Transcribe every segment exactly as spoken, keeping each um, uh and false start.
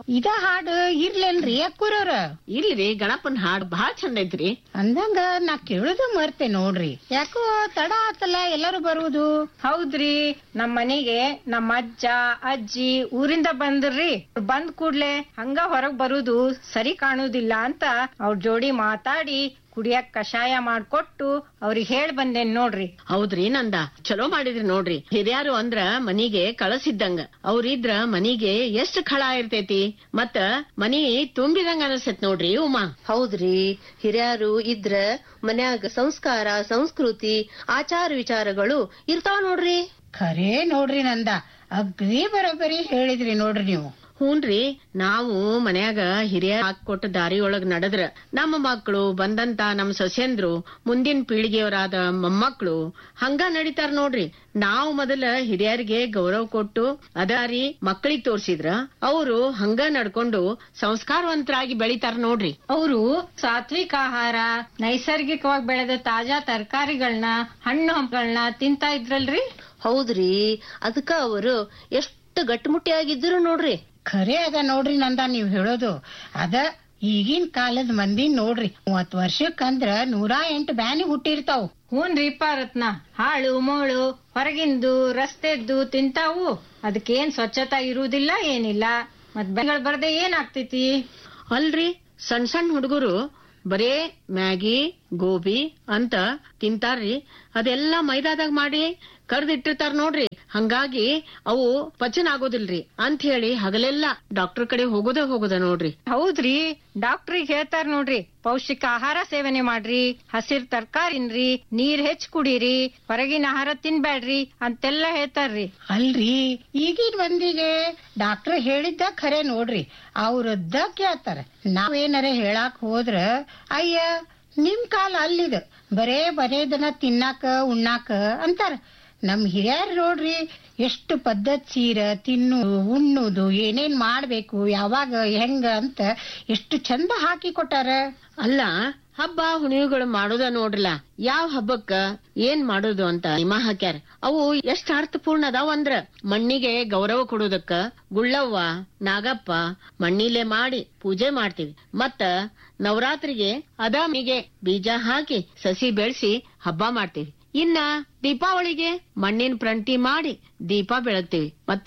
ಇದ ಹಾಡು ಇರ್ಲೇನ್ರಿ ಅಕ್ಕೂರವ್ರ? ಇಲ್ರಿ, ಗಣಪನ್ ಹಾಡ್ ಬಹಳ ಚಂದ ಐತ್ರಿ. ಅಂದಂಗ ನಾ ಕೇಳುದು ಮರ್ತೆ ನೋಡ್ರಿ. ಯಾಕೋ ತಡ ಆತಲ್ಲ ಎಲ್ಲಾರು ಬರುವುದು. ಹೌದ್ರಿ, ನಮ್ ಮನೆಗೆ ನಮ್ಮ ಅಜ್ಜ ಅಜ್ಜಿ ಊರಿಂದ ಬಂದ್ರಿ. ಬಂದ್ ಕೂಡ್ಲೆ ಹಂಗ ಹೊರಗ್ ಬರುದು ಸರಿ ಕಾಣುದಿಲ್ಲ ಅಂತ ಅವ್ರ ಜೋಡಿ ಮಾತಾಡಿ ಕುಡಿಯಕ್ ಕಷಾಯ ಮಾಡ್ಕೊಟ್ಟು ಅವ್ರಿಗೆ ಹೇಳ್ ಬಂದೇನ್ ನೋಡ್ರಿ. ಹೌದ್ರಿ ನಂದ, ಚಲೋ ಮಾಡಿದ್ರಿ ನೋಡ್ರಿ. ಹಿರಿಯಾರು ಅಂದ್ರ ಮನಿಗೆ ಕಳಸಿದ್ದಂಗ. ಅವ್ರಿದ್ರ ಮನಿಗೆ ಎಷ್ಟ್ ಖಳ ಇರ್ತೈತಿ, ಮತ್ತ ಮನಿ ತುಂಬಿದಂಗ ಅನಸ್ತೈತ್ ನೋಡ್ರಿ ಉಮಾ. ಹೌದ್ರಿ, ಹಿರಿಯರು ಇದ್ರ ಮನ್ಯಾಗ ಸಂಸ್ಕಾರ ಸಂಸ್ಕೃತಿ ಆಚಾರ ವಿಚಾರಗಳು ಇರ್ತಾವ ನೋಡ್ರಿ. ಖರೇ ನೋಡ್ರಿ ನಂದ, ಅಗ್ರಿ ಬರೋಬ್ಬರಿ ಹೇಳಿದ್ರಿ ನೋಡ್ರಿ ನೀವು. ಹೂನ್ರಿ, ನಾವು ಮನ್ಯಾಗ ಹಿರಿಯ ಹಾಕೊಟ್ಟ ದಾರಿಯೊಳಗ್ ನಡೆದ್ರ ನಮ್ಮ ಮಕ್ಕಳು ಬಂದಂತ ನಮ್ ಸೊಸೆಂದ್ರು ಮುಂದಿನ ಪೀಳಿಗೆಯವರಾದ ಮೊಮ್ಮಕ್ಕಳು ಹಂಗ ನಡೀತಾರ ನೋಡ್ರಿ. ನಾವು ಮೊದಲ ಹಿರಿಯರಿಗೆ ಗೌರವ ಕೊಟ್ಟು ಅದಾರಿ ಮಕ್ಕಳಿಗೆ ತೋರ್ಸಿದ್ರ ಅವರು ಹಂಗ ನಡ್ಕೊಂಡು ಸಂಸ್ಕಾರವಂತರಾಗಿ ಬೆಳಿತಾರ ನೋಡ್ರಿ. ಅವರು ಸಾತ್ವಿಕ ಆಹಾರ, ನೈಸರ್ಗಿಕವಾಗಿ ಬೆಳೆದ ತಾಜಾ ತರಕಾರಿಗಳನ್ನ ಹಣ್ಣು ಹಂಪಗಳನ್ನ ತಿಂತಾ ಇದ್ರಲ್ರಿ. ಹೌದ್ರಿ, ಅದಕ್ಕ ಅವರು ಎಷ್ಟು ಗಟ್ಟಿಮುಟ್ಟಿಯಾಗಿದ್ರು ನೋಡ್ರಿ. ಖರೆ ಅದ ನೋಡ್ರಿ ನಂದ ನೀವ್ ಹೇಳೋದು. ಅದ ಈಗಿನ ಕಾಲದ ಮಂದಿ ನೋಡ್ರಿ, ಮೂವತ್ ವರ್ಷಕ್ಕಂದ್ರ ನೂರಾ ಎಂಟು ಬ್ಯಾನಿ ಹುಟ್ಟಿರ್ತಾವ್. ಹೂನ್ರಿಪ್ಪ ರತ್ನ, ಹಾಳು ಮೋಳು ಹೊರಗಿಂದು ರಸ್ತೆದ್ದು ತಿಂತಾವು. ಅದಕ್ಕೇನ್ ಸ್ವಚ್ಛತಾ ಇರುವುದಿಲ್ಲ, ಏನಿಲ್ಲ. ಮತ್ ಬೆಂಗಳ ಬರ್ದೆ ಏನಾಗ್ತೈತಿ ಅಲ್ರಿ. ಸಣ್ಣ ಸಣ್ಣ ಹುಡುಗರು ಬರೇ ಮ್ಯಾಗಿ ಗೋಬಿ ಅಂತ ತಿಂತಾರ್ರಿ. ಅದೆಲ್ಲಾ ಮೈದಾದಾಗ ಮಾಡಿ ಕರ್ದಿಟ್ಟಿರ್ತಾರ ನೋಡ್ರಿ. ಹಂಗಾಗಿ ಅವು ಪಚನ ಆಗೋದಿಲ್ರಿ ಅಂತ ಹೇಳಿ ಹಗಲೆಲ್ಲಾ ಡಾಕ್ಟರ್ ಕಡೆ ಹೋಗೋದ ಹೋಗೋದ ನೋಡ್ರಿ. ಹೌದ್ರಿ, ಡಾಕ್ಟ್ರಿಗೆ ಹೇಳ್ತಾರ ನೋಡ್ರಿ, ಪೌಷ್ಟಿಕ ಆಹಾರ ಸೇವನೆ ಮಾಡ್ರಿ, ಹಸಿರ್ ತರಕಾರಿನ್ರಿ, ನೀರ್ ಹೆಚ್ಚ್ ಕುಡೀರಿ, ಹೊರಗಿನ ಆಹಾರ ತಿನ್ಬ್ಯಾಡ್ರಿ ಅಂತೆಲ್ಲಾ ಹೇಳ್ತಾರ್ರಿ. ಅಲ್ರಿ, ಈಗಿನ ಮಂದಿಗೆ ಡಾಕ್ಟರ್ ಹೇಳಿದ್ದ ಖರೆ ನೋಡ್ರಿ, ಅವ್ರದ್ದ ಕೇಳ್ತಾರ. ನಾವೇನಾರ ಹೇಳಾಕ್ ಹೋದ್ರ ಅಯ್ಯ ನಿಮ್ ಕಾಲ ಅಲ್ಲಿದ ಬರೇ ಬರೇದನ ತಿನ್ನಾಕ ಉಣ್ಣಾಕ ಅಂತಾರ. ನಮ್ ಹಿರಿಯರ್ ನೋಡ್ರಿ ಎಷ್ಟು ಪದ್ಧತಿ ಸೀರ ತಿನ್ನು ಉಣ್ಣುದು ಏನೇನ್ ಮಾಡ್ಬೇಕು ಯಾವಾಗ ಹೆಂಗ ಅಂತ ಎಷ್ಟು ಚಂದ ಹಾಕಿ ಕೊಟ್ಟಾರ. ಅಲ್ಲ, ಹಬ್ಬ ಹುಣಿವುಗಳು ಮಾಡೋದ ನೋಡ್ರಲ್ಲ, ಯಾವ ಹಬ್ಬಕ್ಕ ಏನ್ ಮಾಡೋದು ಅಂತ ನಿಮ ಹಾಕ್ಯಾರ. ಅವು ಎಷ್ಟ್ ಅರ್ಥಪೂರ್ಣ ಅದಾವ ಅಂದ್ರ ಮಣ್ಣಿಗೆ ಗೌರವ ಕೊಡೋದಕ್ಕ ಗುಳ್ಳವ್ವ ನಾಗಪ್ಪ ಮಣ್ಣಿಲೆ ಮಾಡಿ ಪೂಜೆ ಮಾಡ್ತೀವಿ. ಮತ್ತ ನವರಾತ್ರಿಗೆ ಅದಾಮಿಗೆ ಬೀಜ ಹಾಕಿ ಸಸಿ ಬೆಳೆಸಿ ಹಬ್ಬ ಮಾಡ್ತೀವಿ. ಇನ್ನ ದೀಪಾವಳಿಗೆ ಮಣ್ಣಿನ ಪ್ರಂಟಿ ಮಾಡಿ ದೀಪ ಬೆಳಗ್ತೀವಿ. ಮತ್ತ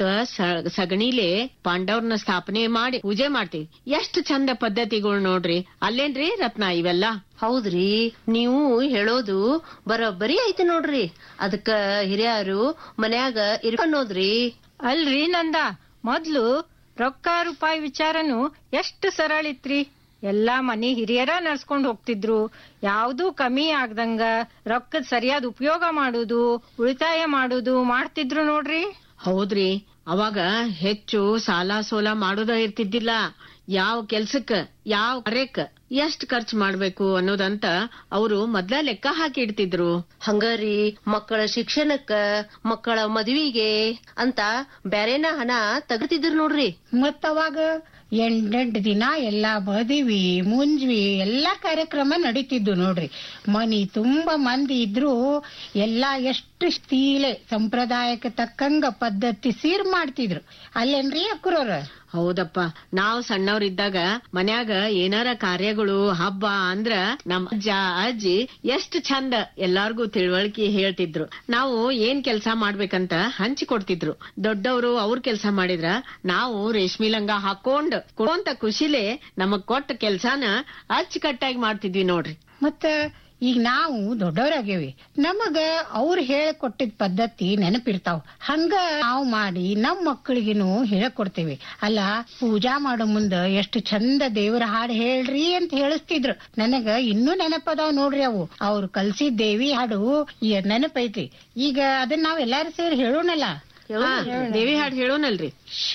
ಸಗಣಿಲೆ ಪಾಂಡವ್ರನ್ನ ಸ್ಥಾಪನೆ ಮಾಡಿ ಪೂಜೆ ಮಾಡ್ತೀವಿ. ಎಷ್ಟು ಚಂದ ಪದ್ಧತಿಗಳು ನೋಡ್ರಿ. ಅಲ್ಲೇನ್ರಿ ರತ್ನ ಇವೆಲ್ಲ? ಹೌದ್ರಿ, ನೀವು ಹೇಳೋದು ಬರೋಬ್ಬರಿ ಐತಿ ನೋಡ್ರಿ. ಅದಕ್ಕ ಹಿರಿಯರು ಮನ್ಯಾಗ ಇರ್ಕೊಂಡೋದ್ರಿ. ಅಲ್ರಿ ನಂದ, ಮೊದ್ಲು ರೊಕ್ಕ ರೂಪಾಯಿ ವಿಚಾರನು ಎಷ್ಟು ಸರಳ ಇತ್ರಿ. ಎಲ್ಲಾ ಮನಿ ಹಿರಿಯರ ನಡ್ಸ್ಕೊಂಡ್ ಹೋಗ್ತಿದ್ರು. ಯಾವ್ದೂ ಕಮ್ಮಿ ಆಗ್ದಂಗ ರೊಕ್ಕದ ಸರಿಯಾದ ಉಪಯೋಗ ಮಾಡುದು, ಉಳಿತಾಯ ಮಾಡುದು ಮಾಡ್ತಿದ್ರು ನೋಡ್ರಿ. ಹೌದ್ರಿ, ಅವಾಗ ಹೆಚ್ಚು ಸಾಲ ಸೋಲ ಮಾಡೋದ ಇರ್ತಿದ್ದಿಲ್ಲ. ಯಾವ ಕೆಲ್ಸಕ್ಕ ಯಾವ ಕಾರ್ಯಕ್ಕ ಎಷ್ಟ್ ಖರ್ಚು ಮಾಡ್ಬೇಕು ಅನ್ನೋದಂತ ಅವರು ಮೊದ್ಲ ಲೆಕ್ಕ ಹಾಕಿ ಇಡ್ತಿದ್ರು. ಹಂಗಾರಿ ಮಕ್ಕಳ ಶಿಕ್ಷಣಕ್ಕ ಮಕ್ಕಳ ಮದುವಿಗೆ ಅಂತ ಬ್ಯಾರೇನ ಹಣ ತಗತಿದ್ರು ನೋಡ್ರಿ. ಮತ್ತವಾಗ ಎಂಟೆಂಟು ದಿನ ಎಲ್ಲಾ ಮದುವಿ ಮುಂಜ್ವಿ ಎಲ್ಲಾ ಕಾರ್ಯಕ್ರಮ ನಡೀತಿದ್ದು ನೋಡ್ರಿ. ಮನಿ ತುಂಬಾ ಮಂದಿ ಇದ್ರು ಎಲ್ಲಾ ಎಷ್ಟು ಶೀಲೆ ಸಂಪ್ರದಾಯಕ್ಕೆ ತಕ್ಕಂಗ ಪದ್ಧತಿ ಸೀರ್ ಮಾಡ್ತಿದ್ರು. ಅಲ್ಲೇನ್ರಿ ಅಕ್ಕುರವ್ರ? ಹೌದಪ್ಪ, ನಾವ್ ಸಣ್ಣವ್ರಿದ್ದಾಗ ಮನ್ಯಾಗ ಏನಾರ ಕಾರ್ಯಗಳು ಹಬ್ಬ ಅಂದ್ರ ನಮ್ಮ ಅಜ್ಜ ಅಜ್ಜಿ ಎಷ್ಟ್ ಚಂದ ಎಲ್ಲಾರ್ಗೂ ತಿಳುವಳಿಕೆ ಹೇಳ್ತಿದ್ರು. ನಾವು ಏನ್ ಕೆಲ್ಸ ಮಾಡ್ಬೇಕಂತ ಹಂಚಿ ಕೊಡ್ತಿದ್ರು. ದೊಡ್ಡವರು ಅವ್ರ ಕೆಲ್ಸ ಮಾಡಿದ್ರ ನಾವು ರೇಷ್ಮಿ ಲಂಗ ಹಾಕೊಂಡ್ ಕೊಡೋಂತ ಖುಷಿಲೇ ನಮಗ್ ಕೊಟ್ಟ ಕೆಲ್ಸಾನ ಅಚ್ಚುಕಟ್ಟಾಗಿ ಮಾಡ್ತಿದ್ವಿ ನೋಡ್ರಿ. ಮತ್ತ ಈಗ ನಾವು ದೊಡ್ಡವರಾಗೇವಿ, ನಮಗ ಅವ್ರು ಹೇಳ್ಕೊಟ್ಟಿದ್ ಪದ್ಧತಿ ನೆನಪಿರ್ತಾವ್. ಹಂಗ ನಾವು ಮಾಡಿ ನಮ್ ಮಕ್ಕಳಿಗೆನು ಹೇಳ್ಕೊಡ್ತೇವಿ. ಅಲ್ಲ, ಪೂಜಾ ಮಾಡೋ ಮುಂದ ಎಷ್ಟು ಚಂದ ದೇವರ ಹಾಡು ಹೇಳ್ರಿ ಅಂತ ಹೇಳಿಸ್ತಿದ್ರು. ನನಗ ಇನ್ನೂ ನೆನಪದಾವ್ ನೋಡ್ರಿ ಅವು. ಅವ್ರು ಕಲ್ಸಿದ್ ದೇವಿ ಹಾಡು ನೆನಪೈತಿ. ಈಗ ಅದನ್ನ ನಾವ್ ಎಲ್ಲಾರು ಸೇರಿ ಹೇಳೋಣಲ್ಲ. ದೇವಿ ಹಾಡು ಹೇಳೋಣಲ್ರಿ.